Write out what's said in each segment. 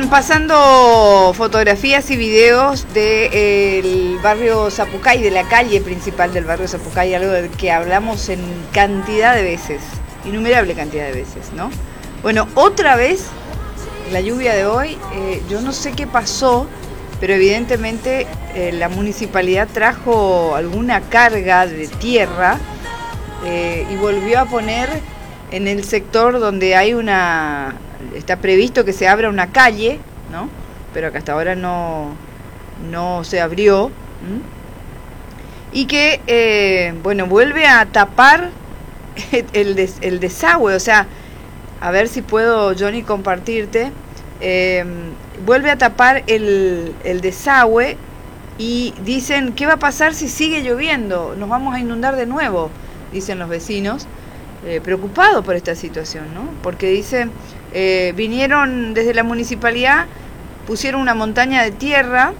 están pasando fotografías y videos del barrio Zapucay, de la calle principal del barrio Zapucay, algo del que hablamos en cantidad de veces, innumerable cantidad de veces, ¿no? Bueno, otra vez, la lluvia de hoy, yo no sé qué pasó, pero evidentemente la municipalidad trajo alguna carga de tierra y volvió a poner en el sector donde hay está previsto que se abra una calle, ¿no? Pero que hasta ahora no se abrió. ¿Mm? Y que, bueno, vuelve a tapar el desagüe, o sea, a ver si puedo, Johnny, compartirte. Vuelve a tapar el desagüe y dicen, ¿qué va a pasar si sigue lloviendo? Nos vamos a inundar de nuevo, dicen los vecinos, preocupados por esta situación, ¿no? Porque dicen, vinieron desde la municipalidad, pusieron una montaña de tierra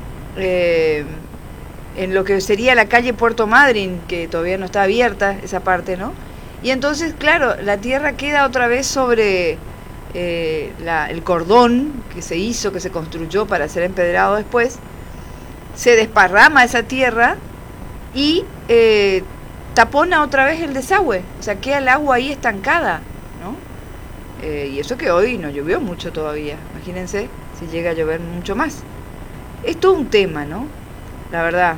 en lo que sería la calle Puerto Madryn, que todavía no está abierta esa parte, ¿no? Y entonces, claro, la tierra queda otra vez sobre el cordón que se hizo, que se construyó para ser empedrado después. Se desparrama esa tierra y tapona otra vez el desagüe, o sea, queda el agua ahí estancada, ¿no? Y eso que hoy no llovió mucho todavía, imagínense si llega a llover mucho más. Es todo un tema, ¿no? La verdad,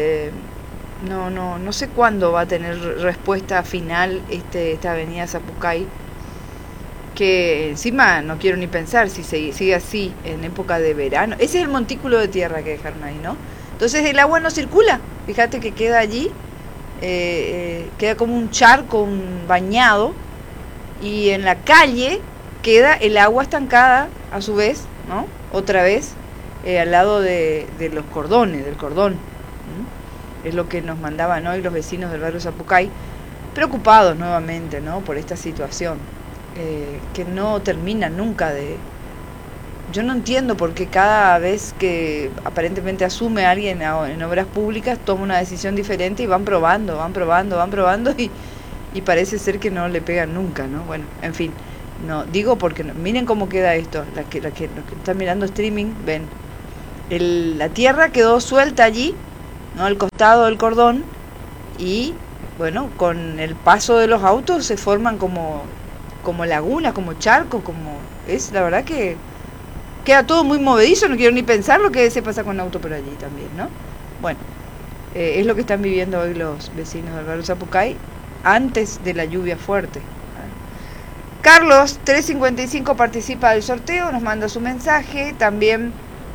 no sé cuándo va a tener respuesta final esta avenida Zapucay, que encima no quiero ni pensar si sigue así en época de verano. Ese es el montículo de tierra que dejaron ahí, ¿no? Entonces el agua no circula, fíjate que queda allí, queda como un charco, un bañado, y en la calle queda el agua estancada a su vez, ¿no? Otra vez al lado de los cordones, del cordón. Es lo que nos mandaban hoy los vecinos del barrio Zapucay, preocupados nuevamente, ¿no? Por esta situación que no termina nunca de... Yo no entiendo por qué cada vez que aparentemente asume alguien en obras públicas toma una decisión diferente y van probando y parece ser que no le pegan nunca, ¿no? Bueno, en fin, no digo porque miren cómo queda esto, los que están mirando streaming ven, la tierra quedó suelta allí, ¿no? Al costado del cordón, y bueno, con el paso de los autos se forman como lagunas, como charcos, es la verdad que queda todo muy movedizo, no quiero ni pensar lo que se pasa con el auto por allí también, ¿no? Bueno, es lo que están viviendo hoy los vecinos del barrio Zapucay antes de la lluvia fuerte. Carlos 355 participa del sorteo, nos manda su mensaje. También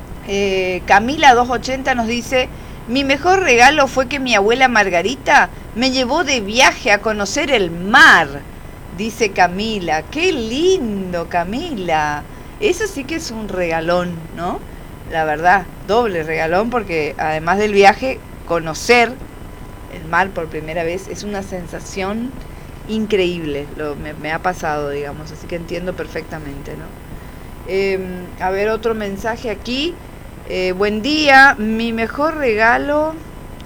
Camila 280 nos dice: mi mejor regalo fue que mi abuela Margarita me llevó de viaje a conocer el mar, dice Camila. Qué lindo, Camila. Eso sí que es un regalón, ¿no? La verdad, doble regalón, porque además del viaje, conocer el mar por primera vez es una sensación increíble. Me ha pasado, digamos, así que entiendo perfectamente, ¿no? A ver, otro mensaje aquí. Buen día, mi mejor regalo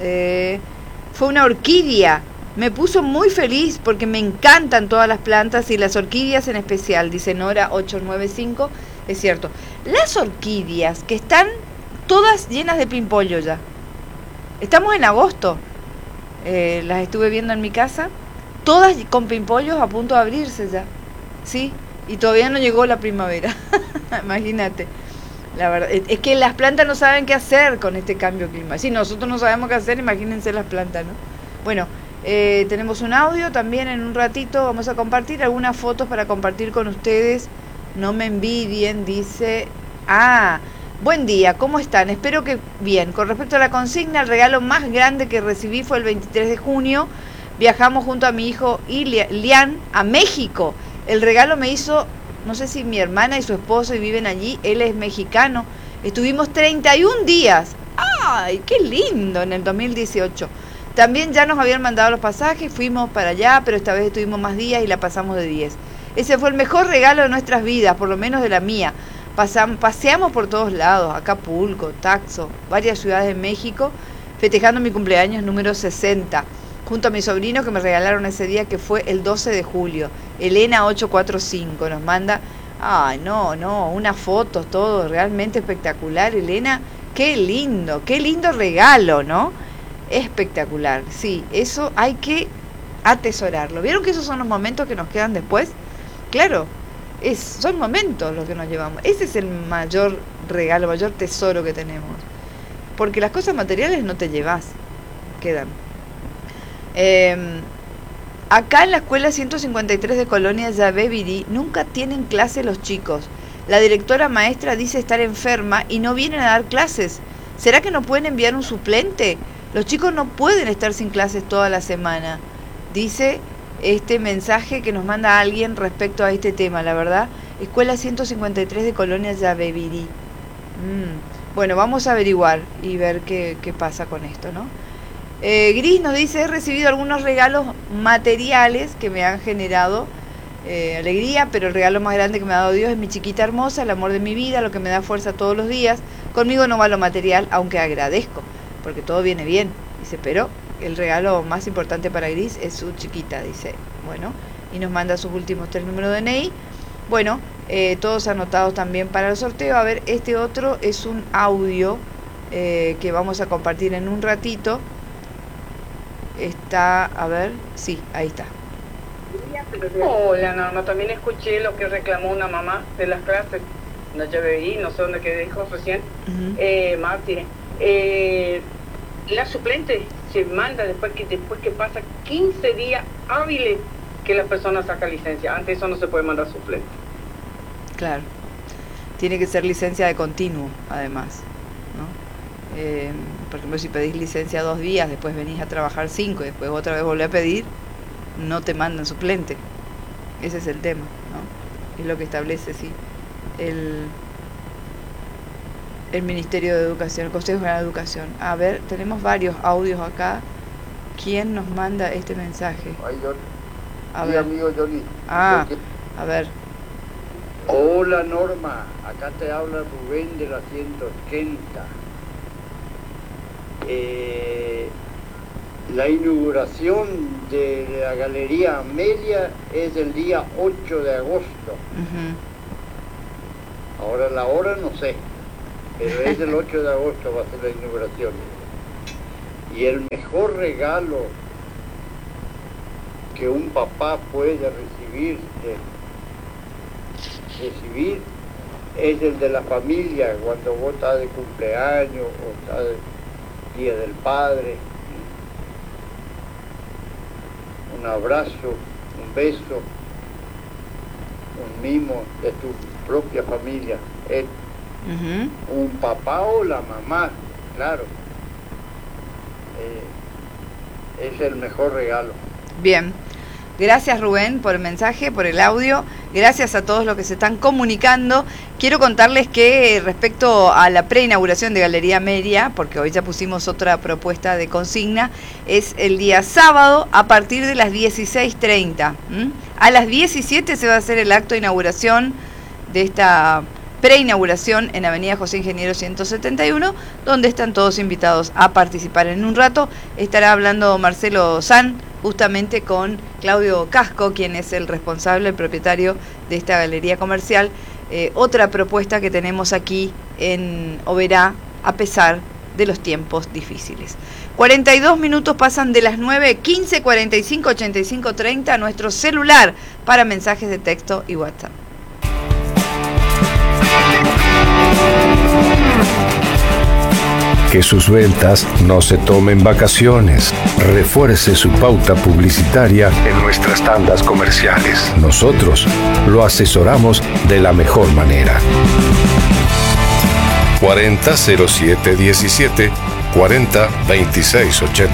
fue una orquídea. Me puso muy feliz porque me encantan todas las plantas y las orquídeas en especial, dice Nora 895. Es cierto, las orquídeas que están todas llenas de pimpollo ya. Estamos en agosto, las estuve viendo en mi casa, todas con pimpollos a punto de abrirse ya, ¿sí? Y todavía no llegó la primavera, imagínate. La verdad, es que las plantas no saben qué hacer con este cambio climático. Si nosotros no sabemos qué hacer, imagínense las plantas, ¿no? Bueno, tenemos un audio también en un ratito, vamos a compartir algunas fotos para compartir con ustedes. No me envidien, dice... buen día, ¿cómo están? Espero que bien. Con respecto a la consigna, el regalo más grande que recibí fue el 23 de junio. Viajamos junto a mi hijo Lian a México. El regalo me hizo, no sé si mi hermana y su esposo y viven allí, él es mexicano. Estuvimos 31 días. ¡Ay, qué lindo! En el 2018. También ya nos habían mandado los pasajes, fuimos para allá, pero esta vez estuvimos más días y la pasamos de 10. Ese fue el mejor regalo de nuestras vidas, por lo menos de la mía. Paseamos por todos lados, Acapulco, Taxo, varias ciudades de México, festejando mi cumpleaños número 60, junto a mis sobrinos que me regalaron ese día, que fue el 12 de julio. Elena 845 nos manda Ay, no, unas fotos, todo realmente espectacular, Elena. Qué lindo regalo, ¿no? Espectacular, sí, eso hay que atesorarlo. ¿Vieron que esos son los momentos que nos quedan después? Claro, son momentos los que nos llevamos. Ese es el mayor regalo, mayor tesoro que tenemos. Porque las cosas materiales no te llevas, quedan. Acá en la escuela 153 de Colonia Yabebirí nunca tienen clase los chicos. La directora maestra dice estar enferma y no vienen a dar clases. ¿Será que no pueden enviar un suplente? Los chicos no pueden estar sin clases toda la semana. Dice este mensaje que nos manda alguien respecto a este tema, la verdad. Escuela 153 de Colonia Yabebirí. Bueno, vamos a averiguar y ver qué pasa con esto, ¿no? Gris nos dice, he recibido algunos regalos materiales que me han generado alegría, pero el regalo más grande que me ha dado Dios es mi chiquita hermosa, el amor de mi vida, lo que me da fuerza todos los días. Conmigo no va lo material, aunque agradezco, porque todo viene bien. Dice, pero el regalo más importante para Gris es su chiquita, dice. Bueno, y nos manda sus últimos 3 números de DNI. Bueno, todos anotados también para el sorteo. A ver, este otro es un audio que vamos a compartir en un ratito. Está, a ver, sí, ahí está. Hola Norma, también escuché lo que reclamó una mamá de las clases, no Yabebirí, no sé dónde que dijo recién, Martínez. La suplente se manda después que pasa 15 días hábiles que la persona saca licencia. Antes eso no se puede mandar suplente. Claro, tiene que ser licencia de continuo, además, ¿no? Por ejemplo, si pedís licencia 2 días, después venís a trabajar 5 y después otra vez volvés a pedir, no te mandan suplente. Ese es el tema, ¿no? Es lo que establece, sí, el Ministerio de Educación, el Consejo General de Educación. A ver, tenemos varios audios acá. ¿Quién nos manda este mensaje? A ver. Amigo Johnny. A ver. Hola Norma, acá te habla Rubén de la 180. La inauguración de la Galería Amelia es el día 8 de agosto. Ahora la hora no sé, pero es el 8 de agosto va a ser la inauguración. Y el mejor regalo que un papá puede recibir es el de la familia, cuando vos estás de cumpleaños o estás de Día del Padre. Un abrazo, un beso, un mimo de tu propia familia. Un papá o la mamá, claro. Es el mejor regalo. Bien. Gracias Rubén por el mensaje, por el audio. Gracias a todos los que se están comunicando. Quiero contarles que respecto a la preinauguración de Galería Amelia, porque hoy ya pusimos otra propuesta de consigna, es el día sábado a partir de las 16:30. A las 17 se va a hacer el acto de inauguración de esta preinauguración en Avenida José Ingeniero 171, donde están todos invitados a participar. En un rato estará hablando Marcelo San, justamente con Claudio Casco, quien es el responsable, el propietario de esta galería comercial. Otra propuesta que tenemos aquí en Oberá, a pesar de los tiempos difíciles. 42 minutos pasan de las 9, 15 45 85 30, nuestro celular para mensajes de texto y WhatsApp. Que sus ventas no se tomen vacaciones. Refuerce su pauta publicitaria en nuestras tandas comerciales. Nosotros lo asesoramos de la mejor manera. 400717 402680.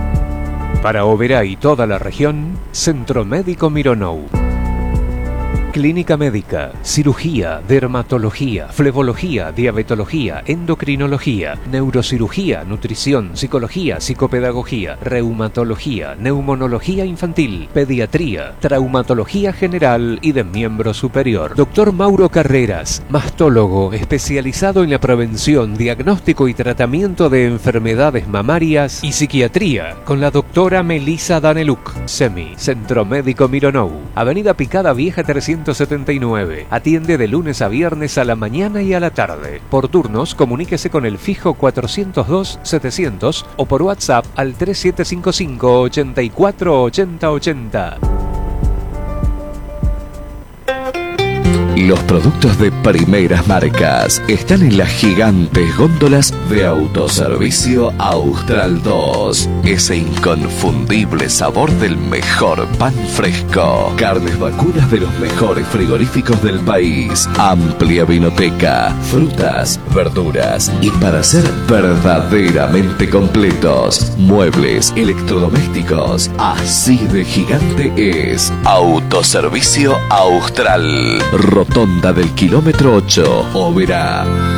Para Oberá y toda la región, Centro Médico Mironou. Clínica médica, cirugía, dermatología, flebología, diabetología, endocrinología, neurocirugía, nutrición, psicología, psicopedagogía, reumatología, neumonología infantil, pediatría, traumatología general y de miembro superior. Doctor Mauro Carreras, mastólogo especializado en la prevención, diagnóstico y tratamiento de enfermedades mamarias y psiquiatría, con la doctora Melissa Daneluk. SEMI, Centro Médico Mironou, Avenida Picada Vieja 379. Atiende de lunes a viernes a la mañana y a la tarde. Por turnos, comuníquese con el fijo 402-700 o por WhatsApp al 3755 84 80 80. Los productos de primeras marcas están en las gigantes góndolas de Autoservicio Austral 2. Ese inconfundible sabor del mejor pan fresco. Carnes vacunas de los mejores frigoríficos del país. Amplia vinoteca, frutas, verduras y para ser verdaderamente completos, muebles, electrodomésticos. Así de gigante es Autoservicio Austral. Rotonda del kilómetro 8, Oberá.